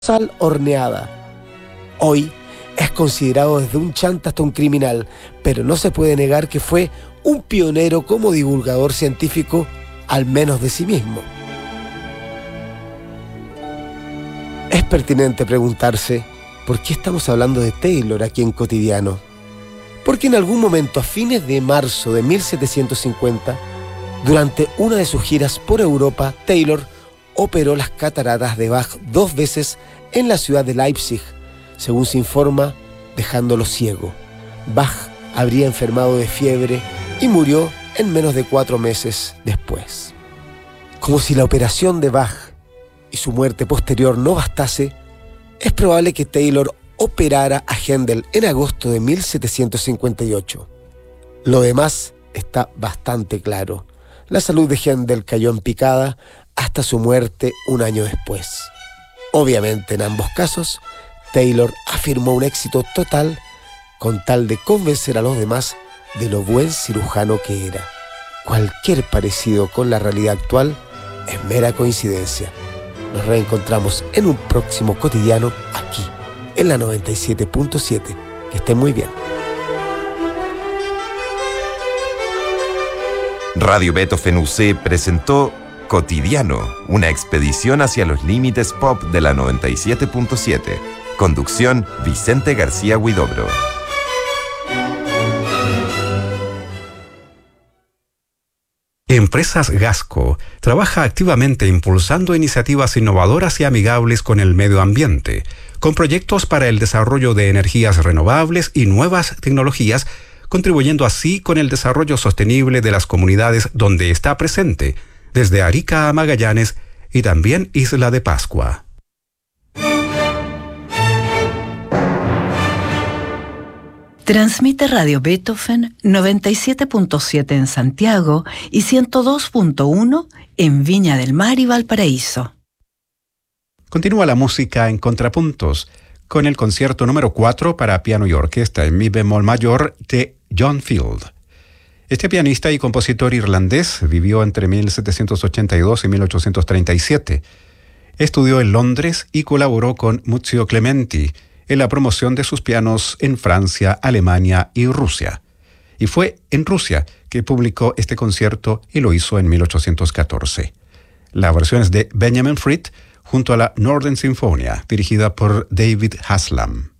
sal horneada. Hoy es considerado desde un chanta hasta un criminal, pero no se puede negar que fue un pionero como divulgador científico, al menos de sí mismo. Es pertinente preguntarse por qué estamos hablando de Taylor aquí en Cotidiano. Porque en algún momento, a fines de marzo de 1750, durante una de sus giras por Europa, Taylor operó las cataratas de Bach 2 veces en la ciudad de Leipzig, según se informa, dejándolo ciego. Bach habría enfermado de fiebre y murió en menos de 4 meses después. Como si la operación de Bach y su muerte posterior no bastase, es probable que Taylor operara a Händel en agosto de 1758. Lo demás está bastante claro. La salud de Händel cayó en picada hasta su muerte un año después. Obviamente, en ambos casos, Taylor afirmó un éxito total con tal de convencer a los demás de lo buen cirujano que era. Cualquier parecido con la realidad actual es mera coincidencia. Nos reencontramos en un próximo Cotidiano aquí, en la 97.7. Que estén muy bien. Radio Beethoven UC presentó Cotidiano, una expedición hacia los límites pop de la 97.7. Conducción, Vicente García Huidobro. Empresas Gasco trabaja activamente impulsando iniciativas innovadoras y amigables con el medio ambiente, con proyectos para el desarrollo de energías renovables y nuevas tecnologías, contribuyendo así con el desarrollo sostenible de las comunidades donde está presente, desde Arica a Magallanes y también Isla de Pascua. Transmite Radio Beethoven 97.7 en Santiago y 102.1 en Viña del Mar y Valparaíso. Continúa la música en Contrapuntos con el concierto número 4 para piano y orquesta en mi bemol mayor de John Field. Este pianista y compositor irlandés vivió entre 1782 y 1837. Estudió en Londres y colaboró con Muzio Clementi en la promoción de sus pianos en Francia, Alemania y Rusia. Y fue en Rusia que publicó este concierto y lo hizo en 1814. La versión es de Benjamin Fried junto a la Northern Sinfonia, dirigida por David Haslam.